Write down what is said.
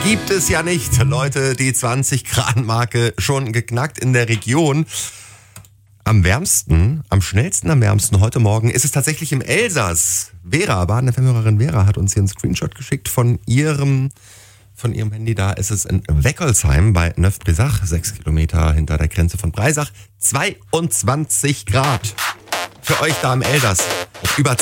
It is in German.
gibt es ja nicht. Leute, die 20-Grad-Marke schon geknackt in der Region. Am schnellsten am wärmsten heute Morgen ist es tatsächlich im Elsass. Vera, Baden-FM-Hörerin Vera hat uns hier einen Screenshot geschickt von ihrem Handy. Da ist es in Weckelsheim bei Neuf-Brisach, 6 Kilometer hinter der Grenze von Breisach. 22 Grad. Für euch da im Elsass. Über